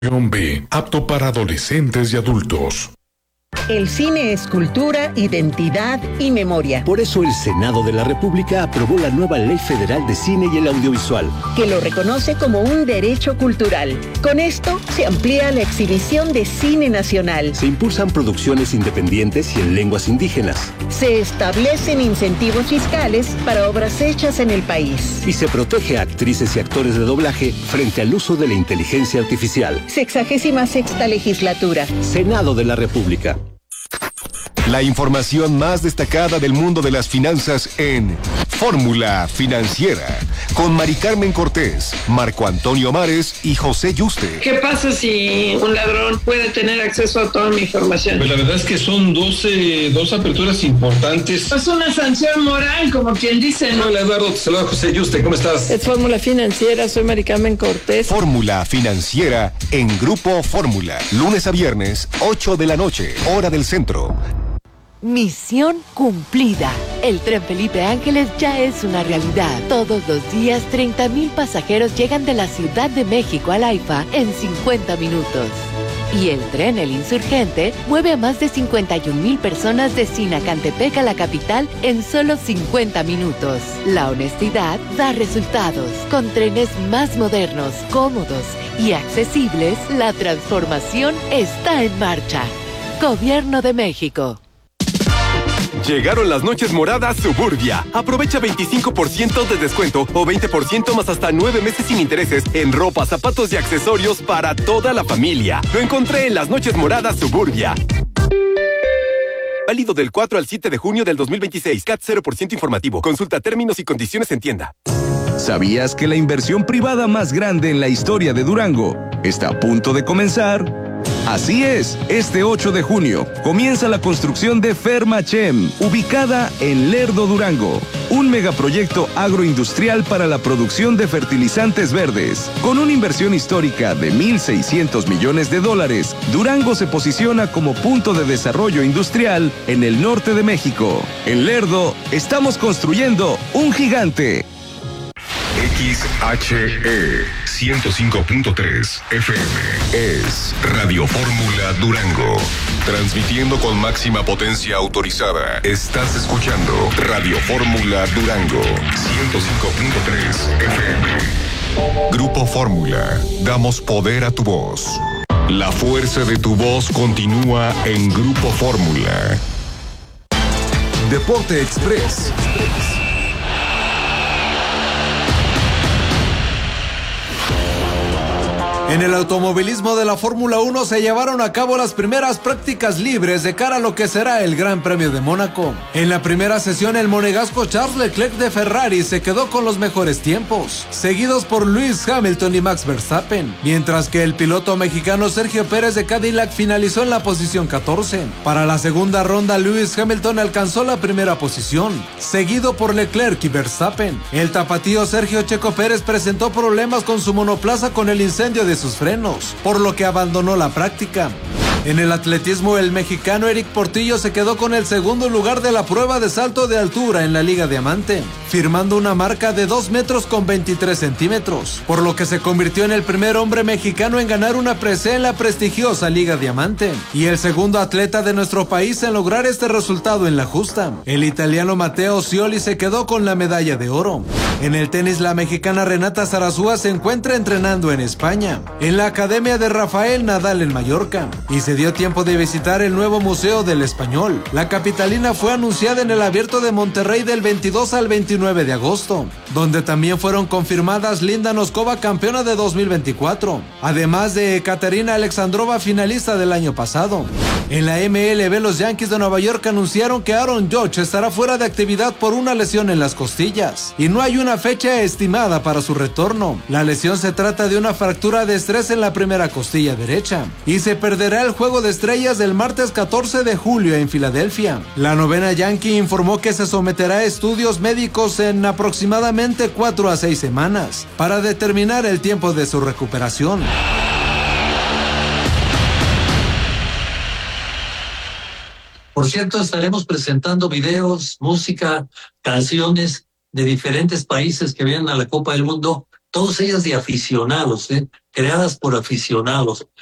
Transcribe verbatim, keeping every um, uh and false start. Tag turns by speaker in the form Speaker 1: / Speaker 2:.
Speaker 1: B, apto para adolescentes y adultos.
Speaker 2: El cine es cultura, identidad y memoria.
Speaker 3: Por eso el Senado de la República aprobó la nueva Ley Federal de Cine y el Audiovisual,
Speaker 2: que lo reconoce como un derecho cultural. Con esto se amplía la exhibición de cine nacional.
Speaker 3: Se impulsan producciones independientes y en lenguas indígenas.
Speaker 2: Se establecen incentivos fiscales para obras hechas en el país.
Speaker 3: Y se protege a actrices y actores de doblaje frente al uso de la inteligencia artificial.
Speaker 2: Sexagésima sexta legislatura.
Speaker 3: Senado de la República.
Speaker 4: La información más destacada del mundo de las finanzas en Fórmula Financiera, con Mari Carmen Cortés, Marco Antonio Mares y José Yuste.
Speaker 5: ¿Qué pasa si un ladrón puede tener acceso a toda mi información?
Speaker 6: Pues la verdad es que son doce, dos aperturas importantes.
Speaker 5: Es una sanción moral, como quien dice, ¿no?
Speaker 6: Hola Eduardo, te saluda José Yuste, ¿cómo estás?
Speaker 5: Es Fórmula Financiera, soy Mari Carmen Cortés.
Speaker 4: Fórmula Financiera en Grupo Fórmula, lunes a viernes, ocho de la noche, hora del centro.
Speaker 7: Misión cumplida. El Tren Felipe Ángeles ya es una realidad. Todos los días, treinta mil pasajeros llegan de la Ciudad de México al AIFA en cincuenta minutos. Y el tren El Insurgente mueve a más de cincuenta y un mil personas de Sinacantepec a la capital en solo cincuenta minutos. La honestidad da resultados. Con trenes más modernos, cómodos y accesibles, la transformación está en marcha. Gobierno de México.
Speaker 8: Llegaron las noches moradas Suburbia. Aprovecha veinticinco por ciento de descuento o veinte por ciento más hasta nueve meses sin intereses en ropa, zapatos y accesorios para toda la familia. Lo encontré en las noches moradas Suburbia. Válido del cuatro al siete de junio del dos mil veintiséis. C A T cero por ciento informativo. Consulta términos y condiciones en tienda.
Speaker 9: ¿Sabías que la inversión privada más grande en la historia de Durango está a punto de comenzar? Así es, este ocho de junio comienza la construcción de Fermachem, ubicada en Lerdo, Durango, un megaproyecto agroindustrial para la producción de fertilizantes verdes. Con una inversión histórica de mil seiscientos millones de dólares, Durango se posiciona como punto de desarrollo industrial en el norte de México. En Lerdo, estamos construyendo un gigante.
Speaker 1: X H E ciento cinco punto tres F M es Radio Fórmula Durango. Transmitiendo con máxima potencia autorizada. Estás escuchando Radio Fórmula Durango ciento cinco punto tres F M. Grupo Fórmula. Damos poder a tu voz. La fuerza de tu voz continúa en Grupo Fórmula.
Speaker 10: Deporte Express. En el automovilismo de la Fórmula uno se llevaron a cabo las primeras prácticas libres de cara a lo que será el Gran Premio de Mónaco. En la primera sesión, el monegasco Charles Leclerc de Ferrari se quedó con los mejores tiempos, seguidos por Lewis Hamilton y Max Verstappen, mientras que el piloto mexicano Sergio Pérez de Cadillac finalizó en la posición catorce. Para la segunda ronda, Lewis Hamilton alcanzó la primera posición, seguido por Leclerc y Verstappen. El tapatío Sergio Checo Pérez presentó problemas con su monoplaza con el incendio de sus frenos, por lo que abandonó la práctica. En el atletismo, el mexicano Eric Portillo se quedó con el segundo lugar de la prueba de salto de altura en la Liga Diamante, firmando una marca de dos metros con veintitrés centímetros, por lo que se convirtió en el primer hombre mexicano en ganar una presea en la prestigiosa Liga Diamante, y el segundo atleta de nuestro país en lograr este resultado en la justa. El italiano Matteo Scioli se quedó con la medalla de oro. En el tenis, la mexicana Renata Zarazúa se encuentra entrenando en España, en la Academia de Rafael Nadal en Mallorca, y se dio tiempo de visitar el nuevo Museo del Español. La capitalina fue anunciada en el Abierto de Monterrey del veintidós al veintinueve de agosto, donde también fueron confirmadas Linda Noskova, campeona de dos mil veinticuatro, además de Katerina Alexandrova, finalista del año pasado. En la M L B, los Yankees de Nueva York anunciaron que Aaron Judge estará fuera de actividad por una lesión en las costillas, y no hay una fecha estimada para su retorno. La lesión se trata de una fractura de estrés en la primera costilla derecha, y se perderá el juego de estrellas del martes catorce de julio en Filadelfia. La novena Yankee informó que se someterá a estudios médicos en aproximadamente cuatro a seis semanas para determinar el tiempo de su recuperación.
Speaker 11: Por cierto, estaremos presentando videos, música, canciones de diferentes países que vienen a la Copa del Mundo todas ellas de aficionados, ¿eh? Creadas por aficionados.